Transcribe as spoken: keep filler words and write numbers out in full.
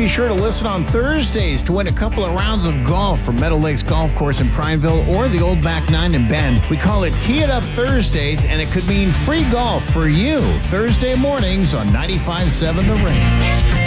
be sure to listen on Thursdays to win a couple of rounds of golf from Meadow Lakes Golf Course in Prineville or the Old Back Nine in Bend. We call it Tee It Up Thursdays, and it could mean free golf for you Thursday mornings on ninety-five point seven The Range.